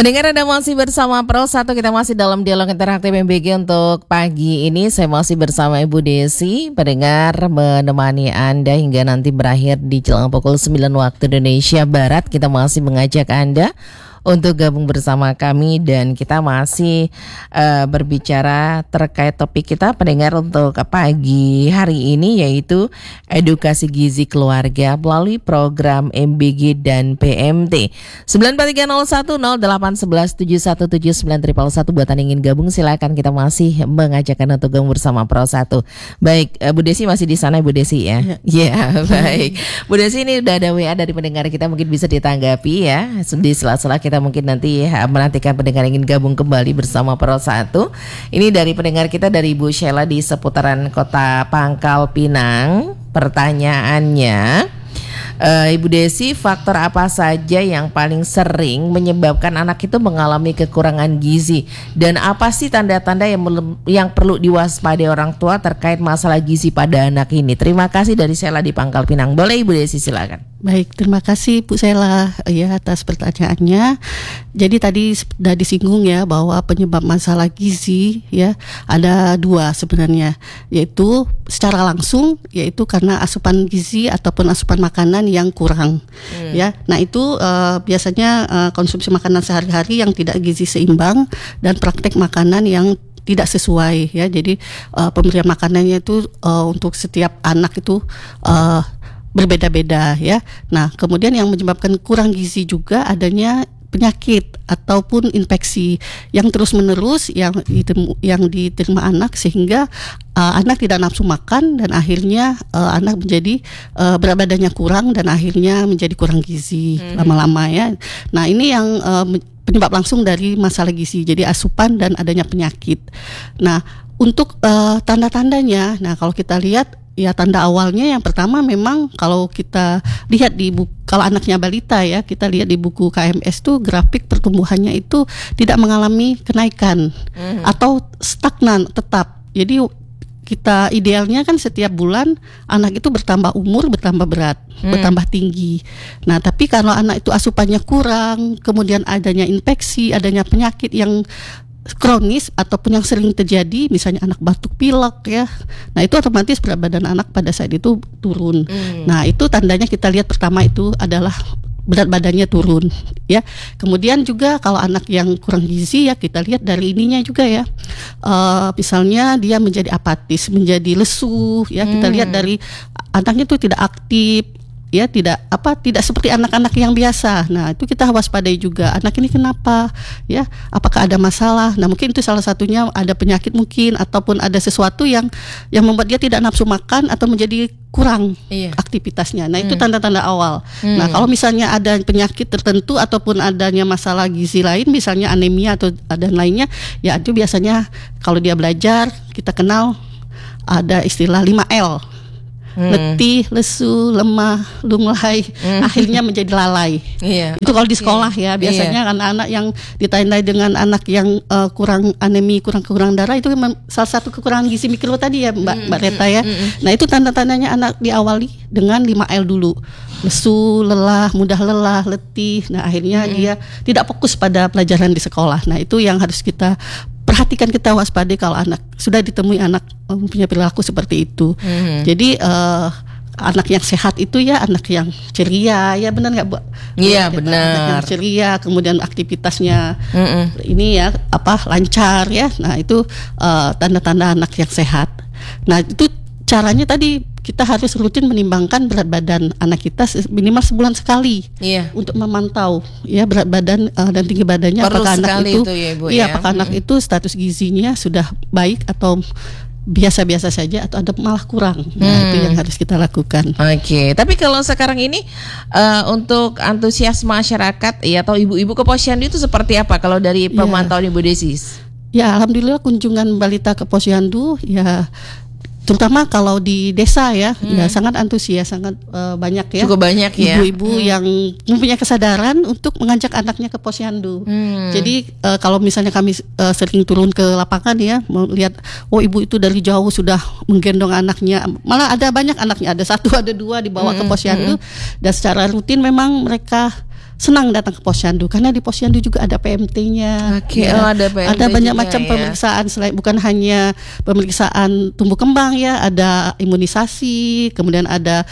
Pendengar, Anda masih bersama Pro 1, kita masih dalam dialog interaktif MBG untuk pagi ini. Saya masih bersama Ibu Desi, pendengar, menemani Anda hingga nanti berakhir di jelang pukul 9 waktu Indonesia Barat. Kita masih mengajak Anda untuk gabung bersama kami dan kita masih berbicara terkait topik kita, pendengar, untuk pagi hari ini, yaitu edukasi gizi keluarga melalui program MBG dan PMT. 9430108117179 buat Anda ingin gabung, silakan. Kita masih mengajak Anda untuk gabung bersama Pro 1. Baik, Bu Desi masih di sana, Bu Desi ya? Ya, baik. Bu Desi, ini udah ada WA dari pendengar kita, mungkin bisa ditanggapi ya. Di sela-sela kita mungkin nanti menantikan pendengar ingin gabung kembali bersama Pro 1. Ini dari pendengar kita, dari Ibu Sheila di seputaran Kota Pangkal Pinang. Pertanyaannya, Ibu Desi, faktor apa saja yang paling sering menyebabkan anak itu mengalami kekurangan gizi, dan apa sih tanda-tanda yang perlu diwaspadai orang tua terkait masalah gizi pada anak ini? Terima kasih, dari Sheila di Pangkal Pinang. Boleh Ibu Desi, silakan. Baik, terima kasih Bu Sheila ya atas pertanyaannya. Jadi tadi sudah disinggung ya bahwa penyebab masalah gizi ya ada dua sebenarnya, yaitu secara langsung yaitu karena asupan gizi ataupun asupan makanan yang kurang ya. Nah itu biasanya konsumsi makanan sehari-hari yang tidak gizi seimbang dan praktek makanan yang tidak sesuai ya. Jadi pemberian makanannya itu untuk setiap anak itu berbeda-beda ya. Nah, kemudian yang menyebabkan kurang gizi juga adanya penyakit ataupun infeksi yang terus-menerus yang diterima anak, sehingga anak tidak nafsu makan dan akhirnya anak menjadi berat badannya kurang dan akhirnya menjadi kurang gizi lama-lama ya. Nah, ini yang penyebab langsung dari masalah gizi, jadi asupan dan adanya penyakit. Nah, untuk tanda-tandanya, nah kalau kita lihat ya, tanda awalnya yang pertama memang kalau kita lihat di buku, kalau anaknya balita ya, kita lihat di buku KMS tuh grafik pertumbuhannya itu tidak mengalami kenaikan atau stagnan tetap. Jadi kita idealnya kan setiap bulan anak itu bertambah umur, bertambah berat, bertambah tinggi. Nah, tapi kalau anak itu asupannya kurang, kemudian adanya infeksi, adanya penyakit yang kronis ataupun yang sering terjadi, misalnya anak batuk pilek ya, nah itu otomatis berat badan anak pada saat itu turun. Nah itu tandanya kita lihat pertama itu adalah berat badannya turun ya. Kemudian juga kalau anak yang kurang gizi ya, kita lihat dari ininya juga ya, misalnya dia menjadi apatis, menjadi lesu ya. Kita lihat dari anaknya itu tidak aktif ya, tidak seperti anak-anak yang biasa. Nah, itu kita waspadai juga. Anak ini kenapa? Ya, apakah ada masalah? Nah, mungkin itu salah satunya ada penyakit mungkin, ataupun ada sesuatu yang membuat dia tidak nafsu makan atau menjadi kurang aktivitasnya. Nah, itu tanda-tanda awal. Nah, kalau misalnya ada penyakit tertentu ataupun adanya masalah gizi lain, misalnya anemia atau dan lainnya, ya itu biasanya kalau dia belajar, kita kenal ada istilah 5L. Letih, lesu, lemah, lunglai, akhirnya menjadi lalai. Itu kalau di sekolah ya, biasanya anak-anak yang ditandai dengan anak yang kurang anemi, kurang darah, itu salah satu kekurangan gizi mikro tadi ya Mbak Reta ya. Nah itu tanda-tandanya anak diawali dengan 5L dulu. Lesu, lelah, mudah lelah, letih. Nah akhirnya dia tidak fokus pada pelajaran di sekolah. Nah itu yang harus kita perhatikan, kita waspadai kalau anak sudah ditemui anak punya perilaku seperti itu. Jadi anak yang sehat itu ya anak yang ceria ya, benar nggak Bu? Iya benar. Anak yang ceria, kemudian aktivitasnya ini ya lancar ya. Nah itu tanda-tanda anak yang sehat. Nah itu caranya tadi kita harus rutin menimbangkan berat badan anak kita minimal sebulan sekali untuk memantau ya berat badan dan tinggi badannya. Perlu apakah anak itu ya, Ibu, apakah anak itu status gizinya sudah baik atau biasa-biasa saja atau ada malah kurang. Nah itu yang harus kita lakukan. Oke. Tapi kalau sekarang ini untuk antusias masyarakat ya atau ibu-ibu ke posyandu itu seperti apa kalau dari pemantauan Ibu Desi? Ya alhamdulillah kunjungan balita ke posyandu ya, terutama kalau di desa ya, ya sangat antusias, sangat banyak ya. Cukup banyak ya. Ibu-ibu yang mempunyai kesadaran untuk mengajak anaknya ke posyandu. Jadi kalau misalnya kami sering turun ke lapangan ya, melihat ibu itu dari jauh sudah menggendong anaknya. Malah ada banyak anaknya, ada 1, ada 2 dibawa ke posyandu. Dan secara rutin memang mereka senang datang ke Posyandu karena di Posyandu juga ada PMT-nya. Oke, ada PMT ada banyak juga, macam ya. pemeriksaan selain bukan hanya pemeriksaan tumbuh kembang ya, ada imunisasi, kemudian ada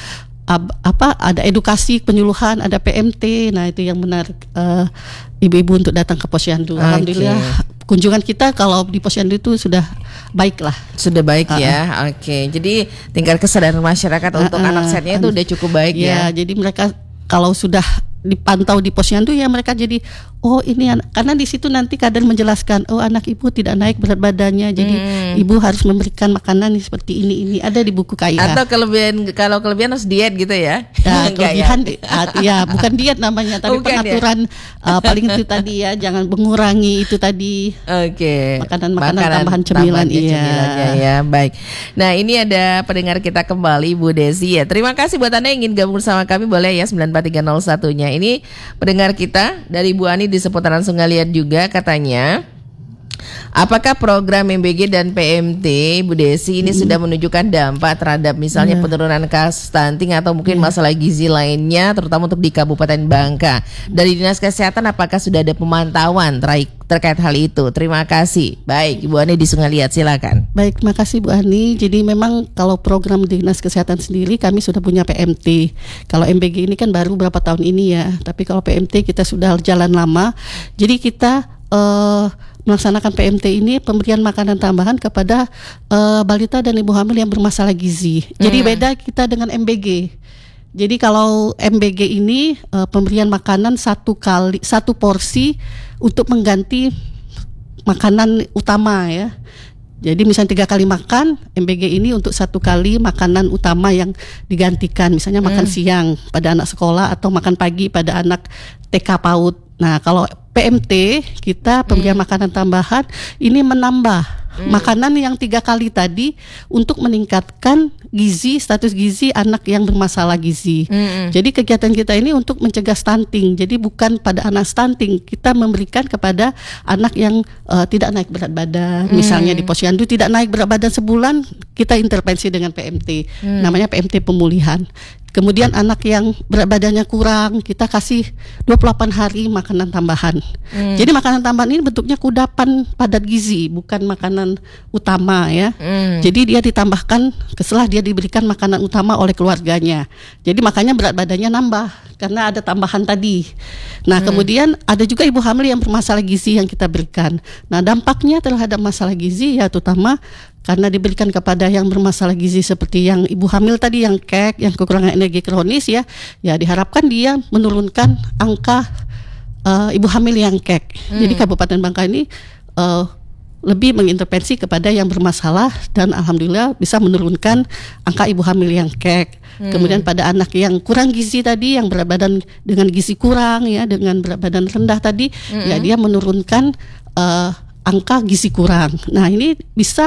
ada edukasi penyuluhan, ada PMT. Nah, itu yang menarik ibu-ibu untuk datang ke Posyandu. Alhamdulillah kunjungan kita kalau di Posyandu itu sudah baik lah. Sudah baik ya. Oke. Jadi tingkat kesadaran masyarakat untuk anak setnya itu udah cukup baik ya. Jadi mereka kalau sudah dipantau di Posyandu ya mereka jadi ini karena di situ nanti kadang menjelaskan anak ibu tidak naik berat badannya, jadi ibu harus memberikan makanan seperti ini ada di buku KIA. Atau kalau kelebihan harus diet gitu ya? Kelebihan ya bukan diet namanya, tapi pengaturan paling itu tadi ya, jangan mengurangi itu tadi. Oke. Makanan tambahan cemilan ya. Baik. Nah, ini ada pendengar kita kembali, Bu Desi ya. Terima kasih buat Anda yang ingin gabung bersama kami, boleh ya 94301-nya. Ini pendengar kita dari Bu Ani di seputaran Sungai Liat juga katanya, apakah program MBG dan PMT Bu Desi ini sudah menunjukkan dampak terhadap misalnya penurunan kasus stunting atau mungkin masalah gizi lainnya, terutama untuk di Kabupaten Bangka? Dari Dinas Kesehatan apakah sudah ada pemantauan terkait hal itu? Terima kasih. Baik, Ibu Ani di Sungai Liat, silakan. Baik, terima kasih Bu Ani. Jadi memang kalau program Dinas Kesehatan sendiri kami sudah punya PMT. Kalau MBG ini kan baru berapa tahun ini ya, tapi kalau PMT kita sudah jalan lama. Jadi kita melaksanakan PMT ini pemberian makanan tambahan kepada balita dan ibu hamil yang bermasalah gizi. Jadi beda kita dengan MBG. Jadi kalau MBG ini pemberian makanan satu porsi untuk mengganti makanan utama ya. Jadi misalnya 3 kali makan, MBG ini untuk 1 kali makanan utama yang digantikan. Misalnya makan siang pada anak sekolah atau makan pagi pada anak TK PAUD. Nah, kalau PMT kita pemberian makanan tambahan ini menambah makanan yang 3 kali tadi untuk meningkatkan status gizi anak yang bermasalah gizi. Jadi kegiatan kita ini untuk mencegah stunting. Jadi bukan pada anak stunting, kita memberikan kepada anak yang tidak naik berat badan. Misalnya di Posyandu tidak naik berat badan sebulan, kita intervensi dengan PMT. Namanya PMT pemulihan. Kemudian anak yang berat badannya kurang, kita kasih 28 hari makanan tambahan. Jadi makanan tambahan ini bentuknya kudapan padat gizi, bukan makanan utama ya. Jadi dia ditambahkan setelah dia diberikan makanan utama oleh keluarganya. Jadi makanya berat badannya nambah karena ada tambahan tadi. Nah, kemudian ada juga ibu hamil yang bermasalah gizi yang kita berikan. Nah, dampaknya terhadap masalah gizi ya terutama karena diberikan kepada yang bermasalah gizi seperti yang ibu hamil tadi yang kek, yang kekurangan energi kronis ya diharapkan dia menurunkan angka ibu hamil yang kek. Jadi Kabupaten Bangka ini lebih mengintervensi kepada yang bermasalah dan alhamdulillah bisa menurunkan angka ibu hamil yang kek. Kemudian pada anak yang kurang gizi tadi, yang berat badan dengan gizi kurang ya, dengan berat badan rendah tadi, ya dia menurunkan angka gizi kurang. Nah, ini bisa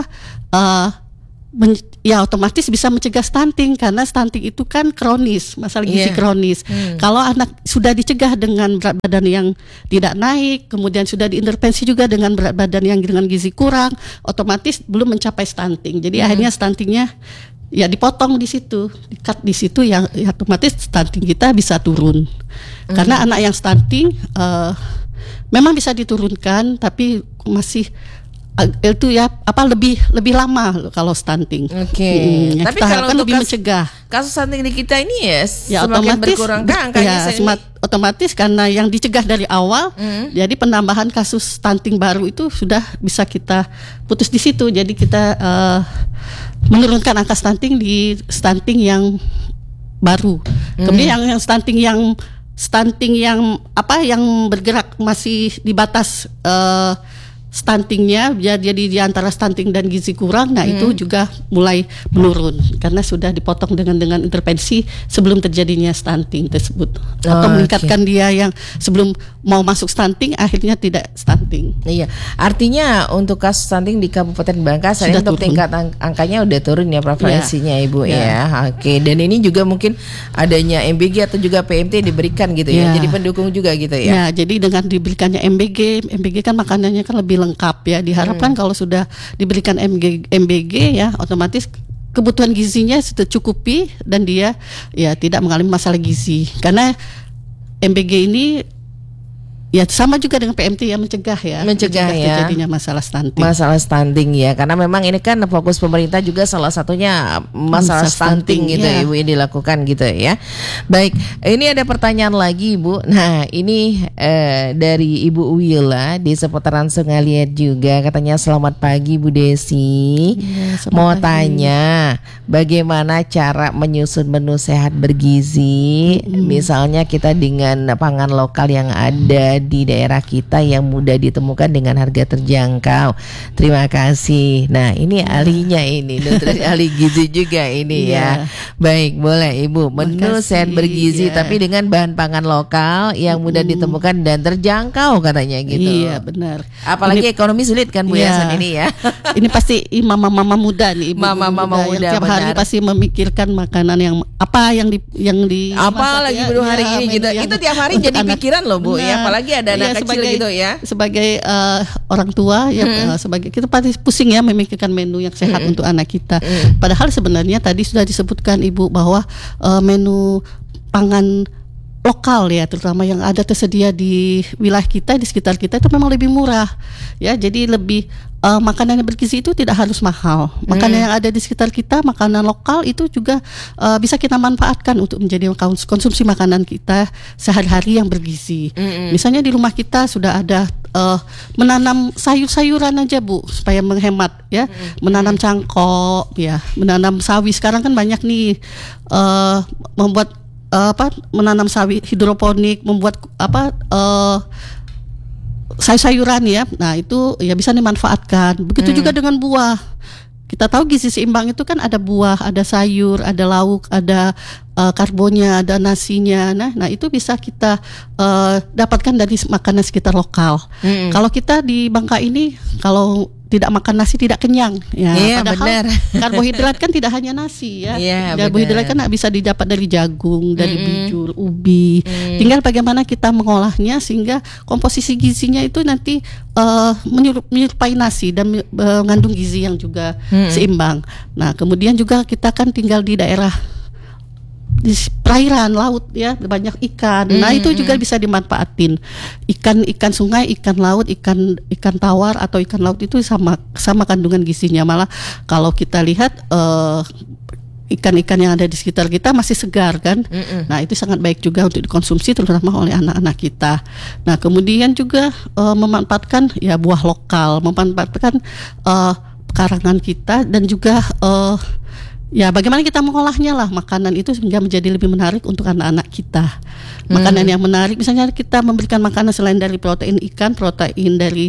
otomatis bisa mencegah stunting karena stunting itu kan kronis, masalah gizi kronis. Kalau anak sudah dicegah dengan berat badan yang tidak naik, kemudian sudah diintervensi juga dengan berat badan yang dengan gizi kurang, otomatis belum mencapai stunting. Jadi akhirnya stuntingnya ya dipotong di situ, di-cut di situ yang otomatis stunting kita bisa turun. Karena anak yang stunting memang bisa diturunkan, tapi masih itu ya lebih lama kalau stunting. Tapi kalau untuk lebih mencegah kasus stunting di kita ini ya semakin berkurang kan angkanya otomatis karena yang dicegah dari awal, jadi penambahan kasus stunting baru itu sudah bisa kita putus di situ. Jadi kita menurunkan angka stunting di stunting yang baru. Kemudian yang stunting yang bergerak masih di batas stuntingnya, jadi di antara stunting dan gizi kurang, nah itu juga mulai menurun karena sudah dipotong dengan intervensi sebelum terjadinya stunting tersebut, atau meningkatkan dia yang sebelum mau masuk stunting akhirnya tidak stunting. Iya, artinya untuk kasus stunting di Kabupaten Bangka saat ini untuk tingkat angkanya udah turun ya prevalensinya Ibu ya. Oke, dan ini juga mungkin adanya MBG atau juga PMT diberikan gitu ya, jadi pendukung juga gitu ya. Ya, jadi dengan diberikannya MBG kan makanannya kan lebih lengkap ya. Diharapkan kalau sudah diberikan MBG ya otomatis kebutuhan gizinya sudah cukupi dan dia ya tidak mengalami masalah gizi. Karena MBG ini ya sama juga dengan PMT yang mencegah terjadinya masalah stunting. Masalah stunting ya, karena memang ini kan fokus pemerintah juga salah satunya masalah stunting gitu ya. Ibu yang dilakukan gitu ya. Baik, ini ada pertanyaan lagi Ibu. Nah ini dari Ibu Wila di seputaran Sungai Liat juga, katanya selamat pagi Bu Desi. Mau tanya bagaimana cara menyusun menu sehat bergizi, misalnya kita dengan pangan lokal yang ada di daerah kita yang mudah ditemukan dengan harga terjangkau. Terima kasih. Nah ini ahlinya ini, ahli gizi juga ini ya. Baik, boleh Ibu, menu sehat bergizi tapi dengan bahan pangan lokal yang mudah ditemukan dan terjangkau katanya gitu. Iya benar. Apalagi ekonomi sulit kan Bu ya saat ini ya. Ini pasti mama-mama muda nih, mama muda yang tiap hari pasti memikirkan makanan yang apa yang di apa lagi baru hari ini gitu. Itu tiap hari jadi pikiran loh Bu ya, apalagi ada anak kecil gitu ya. Sebagai orang tua ya, sebagai kita pasti pusing ya memikirkan menu yang sehat untuk anak kita. Padahal sebenarnya tadi sudah disebutkan Ibu bahwa menu pangan lokal ya, terutama yang ada tersedia di wilayah kita, di sekitar kita itu memang lebih murah ya. Jadi lebih makanan yang bergizi itu tidak harus mahal. Makanan yang ada di sekitar kita, makanan lokal itu juga bisa kita manfaatkan untuk menjadi konsumsi makanan kita sehari-hari yang bergizi. Misalnya di rumah kita sudah ada menanam sayur-sayuran aja Bu, supaya menghemat ya. Menanam cangkok ya, menanam sawi. Sekarang kan banyak nih membuat menanam sawi hidroponik, membuat sayur-sayuran ya. Nah itu ya bisa dimanfaatkan. Begitu juga dengan buah. Kita tahu gizi seimbang itu kan ada buah, ada sayur, ada lauk, ada karbonnya, ada nasinya. Nah itu bisa kita dapatkan dari makanan sekitar lokal. Kalau kita di Bangka ini, kalau tidak makan nasi tidak kenyang ya. Padahal benar. Karbohidrat kan tidak hanya nasi ya. Karbohidrat kan bisa didapat dari jagung, dari bijur, ubi. Tinggal bagaimana kita mengolahnya sehingga komposisi gizinya itu nanti menyerupai nasi dan mengandung gizi yang juga seimbang. Nah, kemudian juga kita kan tinggal di daerah di perairan laut ya, banyak ikan. Nah itu juga bisa dimanfaatin. Ikan sungai, ikan laut, ikan tawar atau ikan laut itu sama kandungan gizinya. Malah kalau kita lihat ikan-ikan yang ada di sekitar kita masih segar kan. Nah itu sangat baik juga untuk dikonsumsi terutama oleh anak-anak kita. Nah kemudian juga memanfaatkan ya buah lokal, memanfaatkan pekarangan kita dan juga ya bagaimana kita mengolahnya lah makanan itu sehingga menjadi lebih menarik untuk anak-anak kita. Makanan yang menarik, misalnya kita memberikan makanan selain dari protein ikan, protein dari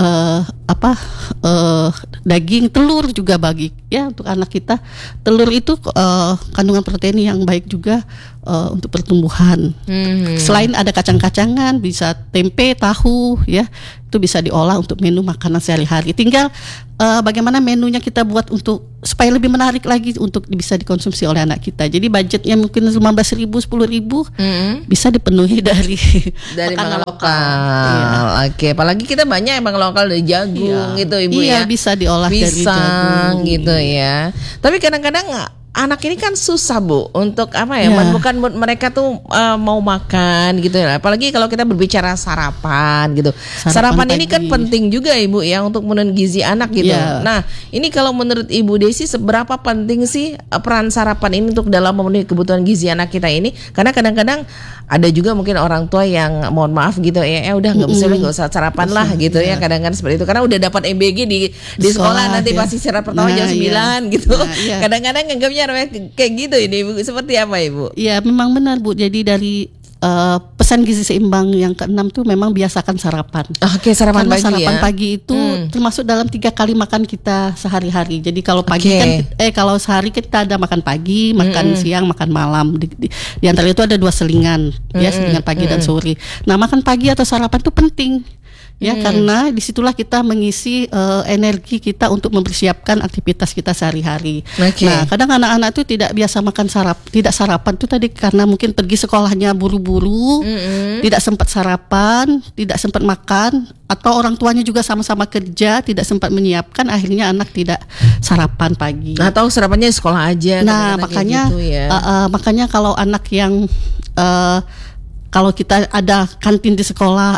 daging, telur juga bagi ya untuk anak kita. Telur itu kandungan protein yang baik juga untuk pertumbuhan. Selain ada kacang-kacangan, bisa tempe, tahu ya, itu bisa diolah untuk menu makanan sehari-hari. Tinggal bagaimana menunya kita buat untuk supaya lebih menarik lagi untuk bisa dikonsumsi oleh anak kita. Jadi budgetnya mungkin 15.000, 10.000 bisa dipenuhi dari makanan lokal. Iya. Oke, apalagi kita banyak emang lokal dari jagung gitu Ibu ya. Iya, bisa diolah dari jagung gitu ya. Tapi kadang-kadang anak ini kan susah Bu untuk bukan mereka tuh mau makan gitu ya. Apalagi kalau kita berbicara sarapan gitu. Sarapan ini kan penting juga Ibu ya untuk memenuhi gizi anak gitu. Nah, ini kalau menurut Ibu Desi seberapa penting sih peran sarapan ini untuk dalam memenuhi kebutuhan gizi anak kita ini? Karena kadang-kadang ada juga mungkin orang tua yang mohon maaf gitu ya udah nggak usah sarapan lah gitu ya. Kadang-kadang seperti itu karena udah dapat MBG di sekolah nanti pasti sarapan pertama jam 9 gitu. Kadang-kadang anggapnya kayak gitu ini Ibu, seperti apa Ibu? Ya memang benar Bu, jadi dari pesan gizi seimbang yang ke-6 tuh memang biasakan sarapan. Oke, sarapan karena pagi sarapan ya? pagi itu termasuk dalam 3 kali makan kita sehari-hari. Jadi kalau pagi kalau sehari kita ada makan pagi, makan siang, makan malam. Di antara itu ada 2 selingan ya, selingan pagi dan sore. Nah makan pagi atau sarapan itu penting. Ya karena disitulah kita mengisi energi kita untuk mempersiapkan aktivitas kita sehari-hari. Nah kadang anak-anak itu tidak biasa makan tidak sarapan itu tadi karena mungkin pergi sekolahnya buru-buru, tidak sempat sarapan, tidak sempat makan, atau orang tuanya juga sama-sama kerja tidak sempat menyiapkan, akhirnya anak tidak sarapan pagi. Atau sarapannya di sekolah aja. Nah makanya gitu ya. Makanya kalau anak yang kalau kita ada kantin di sekolah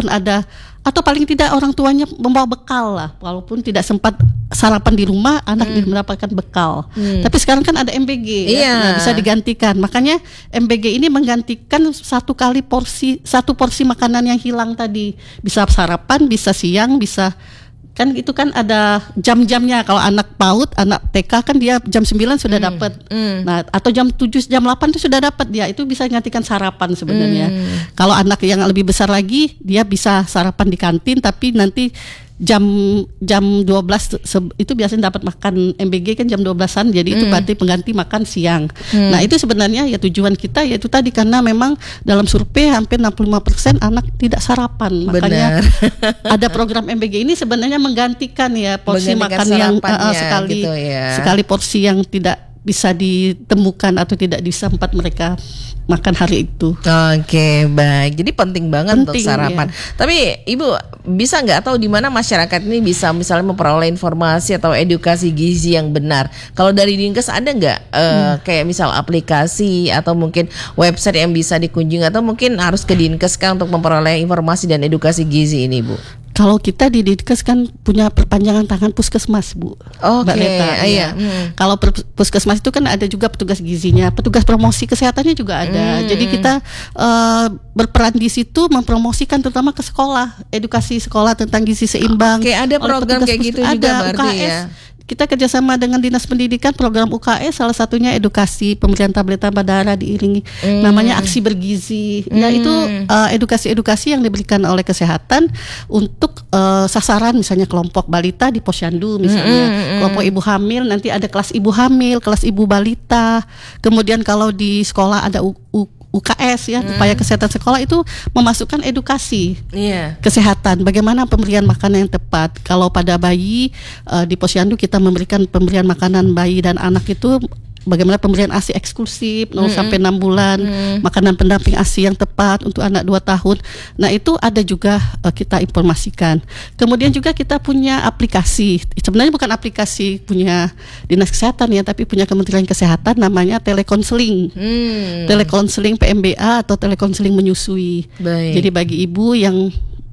atau paling tidak orang tuanya membawa bekal lah, walaupun tidak sempat sarapan di rumah, anak mendapatkan bekal. Tapi sekarang kan ada MBG, ya, bisa digantikan. Makanya MBG ini menggantikan satu porsi makanan yang hilang tadi. Bisa sarapan, bisa siang, bisa kan itu kan ada jam-jamnya. Kalau anak PAUD, anak TK kan dia jam 9 sudah dapat. Nah, atau jam 7, jam 8 itu sudah dapat dia. Itu bisa gantikan sarapan sebenarnya. Kalau anak yang lebih besar lagi, dia bisa sarapan di kantin, tapi nanti jam 12 itu biasanya dapat makan MBG kan jam 12-an, jadi itu berarti pengganti makan siang. Nah, itu sebenarnya ya tujuan kita yaitu tadi, karena memang dalam survei hampir 65% anak tidak sarapan. Makanya ada program MBG ini sebenarnya menggantikan ya porsi makan yang sekali porsi yang tidak bisa ditemukan atau tidak sempat mereka makan hari itu. Oke, baik. Jadi penting banget untuk sarapan. Ya. Tapi Ibu bisa nggak, atau di mana masyarakat ini bisa misalnya memperoleh informasi atau edukasi gizi yang benar? Kalau dari Dinkes ada nggak kayak misal aplikasi atau mungkin website yang bisa dikunjungi, atau mungkin harus ke Dinkes kan untuk memperoleh informasi dan edukasi gizi ini, Bu? Kalau kita di Dinkes kan punya perpanjangan tangan puskesmas, Bu. Mbak Neta. Iya. Kalau puskesmas itu kan ada juga petugas gizinya, petugas promosi kesehatannya juga ada. Jadi kita berperan di situ mempromosikan terutama ke sekolah, edukasi sekolah tentang gizi seimbang. Oke, ada program kayak gitu juga berarti UKS, ya. Kita kerjasama dengan Dinas Pendidikan, program UKS salah satunya edukasi pemberian tablet tambah darah diiringi namanya aksi bergizi. Ya itu edukasi-edukasi yang diberikan oleh kesehatan untuk sasaran misalnya kelompok balita di posyandu misalnya, kelompok ibu hamil nanti ada kelas ibu hamil, kelas ibu balita. Kemudian kalau di sekolah ada UKS ya, upaya kesehatan sekolah itu memasukkan edukasi kesehatan, bagaimana pemberian makanan yang tepat. Kalau pada bayi di posyandu kita memberikan pemberian makanan bayi dan anak itu bagaimana pemberian ASI eksklusif 0 sampai 6 bulan, makanan pendamping ASI yang tepat untuk anak 2 tahun. Nah, itu ada juga kita informasikan. Kemudian juga kita punya aplikasi. Sebenarnya bukan aplikasi punya Dinas Kesehatan ya, tapi punya Kementerian Kesehatan namanya telekonseling. Telekonseling PMBA atau telekonseling menyusui. Baik. Jadi bagi ibu yang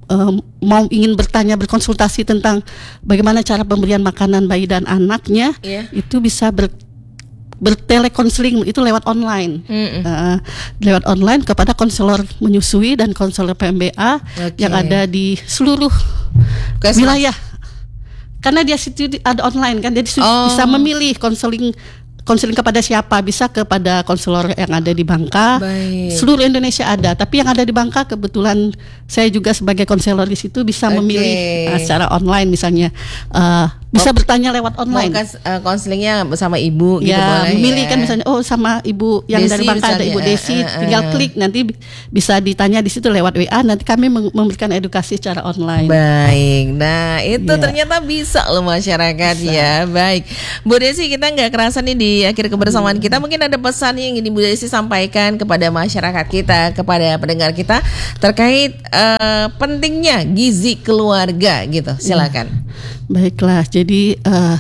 ingin berkonsultasi tentang bagaimana cara pemberian makanan bayi dan anaknya, itu bisa bertelekonseling itu lewat online, lewat online kepada konselor menyusui dan konselor PMBA yang ada di seluruh wilayah. Karena dia situ ada online kan, jadi bisa memilih konseling kepada siapa, bisa kepada konselor yang ada di Bangka. Baik. Seluruh Indonesia ada, tapi yang ada di Bangka kebetulan saya juga sebagai konselor di situ bisa memilih secara online misalnya. Bisa bertanya lewat online. Konselingnya bersama ibu gitu boleh. Memilih kan misalnya sama ibu yang Desi, dari Bangka misalnya, ada Ibu Desi, tinggal klik nanti bisa ditanya di situ lewat WA, nanti kami memberikan edukasi secara online. Baik. Nah, itu ternyata bisa loh masyarakat ya. Baik. Bu Desi, kita nggak kerasa nih di akhir kebersamaan kita, mungkin ada pesan yang ingin Ibu Desi sampaikan kepada masyarakat kita, kepada pendengar kita terkait pentingnya gizi keluarga gitu. Silakan. Baiklah, jadi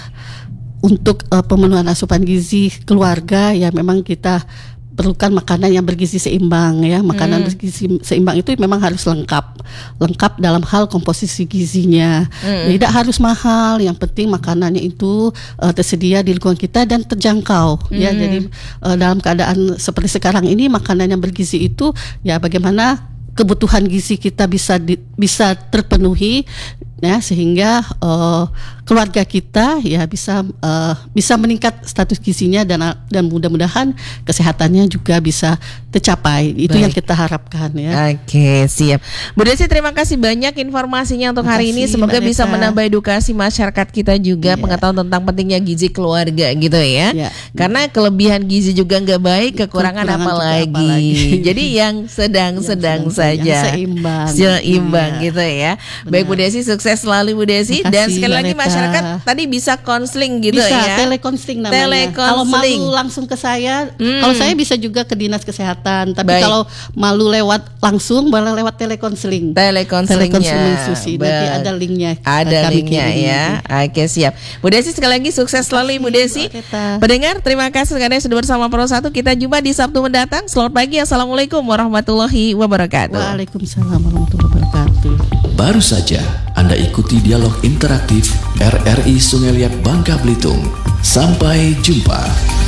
untuk pemenuhan asupan gizi keluarga ya memang kita perlukan makanan yang bergizi seimbang ya. Makanan bergizi seimbang itu memang harus lengkap dalam hal komposisi gizinya. Tidak harus mahal, yang penting makanannya itu tersedia di lingkungan kita dan terjangkau ya. Jadi dalam keadaan seperti sekarang ini, makanan yang bergizi itu ya bagaimana kebutuhan gizi kita bisa terpenuhi ya, sehingga keluarga kita ya bisa meningkat status gizinya dan mudah-mudahan kesehatannya juga bisa tercapai. Itu yang kita harapkan ya. Oke, siap. Bu Desi, terima kasih banyak informasinya untuk hari ini. Semoga bisa menambah edukasi masyarakat kita juga, pengetahuan tentang pentingnya gizi keluarga gitu ya. Karena kelebihan gizi juga nggak baik, kekurangan apalagi. Jadi yang sedang-sedang saja, seimbang gitu ya. Benar. Baik Bu Desi, sukses selalu Bu Desi. Dan sekali lagi masyarakat masyarakat tadi bisa konseling gitu bisa, ya. telekonseling namanya. Kalau Telekonseling. malu langsung ke saya, kalau saya bisa juga ke dinas kesehatan. Tapi Baik. kalau malu lewat langsung, boleh lewat telekonseling. Telekonselingnya. Susi. Nanti ada linknya. Ada Kami linknya kirim. ya. Oke, siap. Bu Desi sekali lagi sukses selalu Ibu Desi. Bu Areta. Pendengar, terima kasih sekali sudah bersama Pro 1. Kita jumpa di Sabtu mendatang. Selamat pagi. Assalamualaikum warahmatullahi wabarakatuh. Waalaikumsalam warahmatullahi wabarakatuh. Baru saja Anda ikuti dialog interaktif RRI Sungai Liat Bangka Belitung. Sampai jumpa.